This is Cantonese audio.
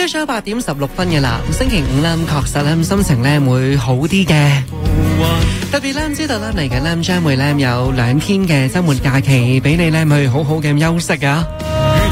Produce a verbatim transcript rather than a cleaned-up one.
朝早八點十六分嘅啦，星期五啦，確實咧心情咧會好啲嘅。特別咧知道咧嚟緊咧將會咧有兩天嘅週末假期俾你咧去好好嘅休息啊！